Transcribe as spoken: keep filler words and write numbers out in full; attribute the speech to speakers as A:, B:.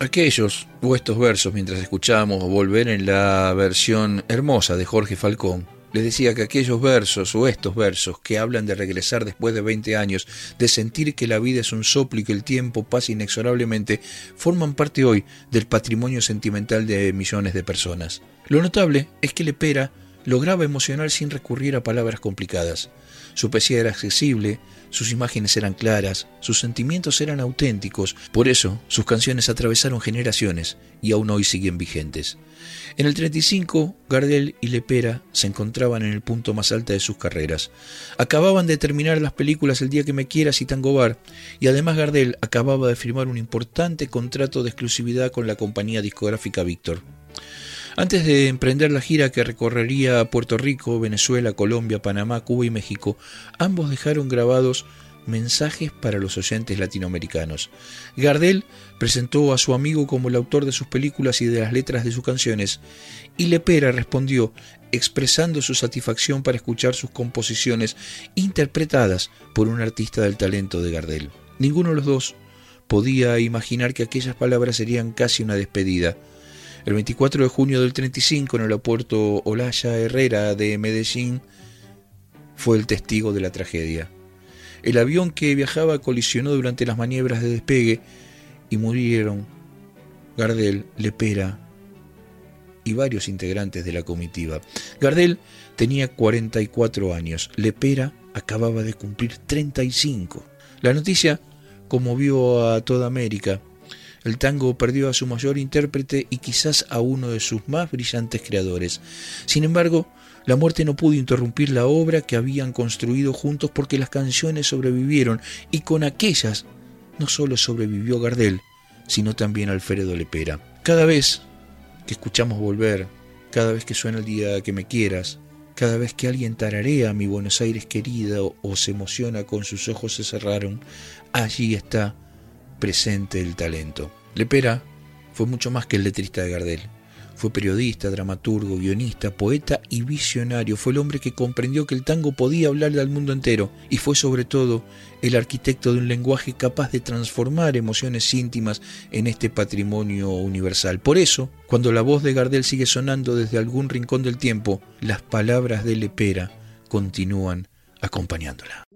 A: Aquellos o estos versos, mientras escuchábamos Volver en la versión hermosa de Jorge Falcón, les decía que aquellos versos o estos versos que hablan de regresar después de veinte años, de sentir que la vida es un soplo y que el tiempo pasa inexorablemente, forman parte hoy del patrimonio sentimental de millones de personas. Lo notable es que Lepera lograba emocionar sin recurrir a palabras complicadas. Su poesía era accesible, sus imágenes eran claras, sus sentimientos eran auténticos. Por eso, sus canciones atravesaron generaciones y aún hoy siguen vigentes. En el treinta y cinco, Gardel y Lepera se encontraban en el punto más alto de sus carreras. Acababan de terminar las películas El día que me quieras y Tango Bar, y además Gardel acababa de firmar un importante contrato de exclusividad con la compañía discográfica Víctor. Antes de emprender la gira que recorrería Puerto Rico, Venezuela, Colombia, Panamá, Cuba y México, ambos dejaron grabados mensajes para los oyentes latinoamericanos. Gardel presentó a su amigo como el autor de sus películas y de las letras de sus canciones, y Lepera respondió expresando su satisfacción para escuchar sus composiciones interpretadas por un artista del talento de Gardel. Ninguno de los dos podía imaginar que aquellas palabras serían casi una despedida. El veinticuatro de junio del treinta y cinco, en el aeropuerto Olaya Herrera de Medellín, fue el testigo de la tragedia. El avión que viajaba colisionó durante las maniobras de despegue y murieron Gardel, Lepera y varios integrantes de la comitiva. Gardel tenía cuarenta y cuatro años, Lepera acababa de cumplir treinta y cinco. La noticia conmovió a toda América. El tango perdió a su mayor intérprete y quizás a uno de sus más brillantes creadores. Sin embargo, la muerte no pudo interrumpir la obra que habían construido juntos, porque las canciones sobrevivieron, y con aquellas no solo sobrevivió Gardel, sino también Alfredo Lepera. Cada vez que escuchamos Volver, cada vez que suena El día que me quieras, cada vez que alguien tararea Mi Buenos Aires querida o, o se emociona con Sus ojos se cerraron, allí está presente el talento. Lepera fue mucho más que el letrista de Gardel. Fue periodista, dramaturgo, guionista, poeta y visionario. Fue el hombre que comprendió que el tango podía hablarle al mundo entero, y fue sobre todo el arquitecto de un lenguaje capaz de transformar emociones íntimas en este patrimonio universal. Por eso, cuando la voz de Gardel sigue sonando desde algún rincón del tiempo, las palabras de Lepera continúan acompañándola.